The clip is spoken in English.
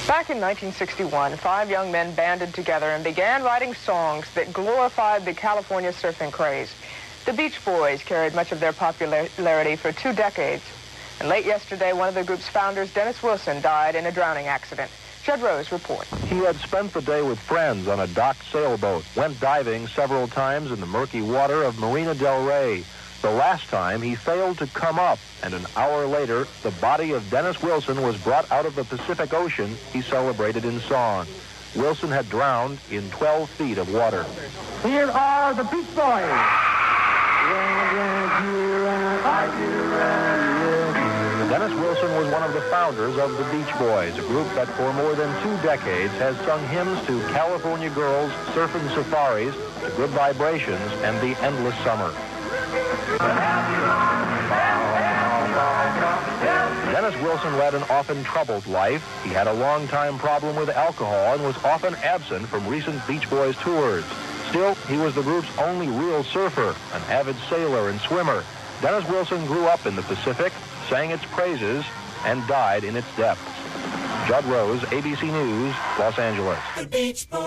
Back in 1961, 5 young men banded together and began writing songs that glorified the California surfing craze. The Beach Boys carried much of their popularity for 2 decades. And late yesterday, one of the group's founders, Dennis Wilson, died in a drowning accident. Judd Rose reports. He had spent the day with friends on a docked sailboat, went diving several times in the murky water of Marina del Rey. The last time, he failed to come up, and an hour later, the body of Dennis Wilson was brought out of the Pacific Ocean he celebrated in song. Wilson had drowned in 12 feet of water. Here are the Beach Boys. Dennis Wilson was one of the founders of the Beach Boys, a group that for more than 2 decades has sung hymns to California girls, surfing safaris, to good vibrations, and the endless summer. Dennis Wilson led an often troubled life. He had a long-time problem with alcohol and was often absent from recent Beach Boys tours. Still, he was the group's only real surfer, an avid sailor and swimmer. Dennis Wilson grew up in the Pacific, sang its praises, and died in its depths. Judd Rose, ABC News, Los Angeles.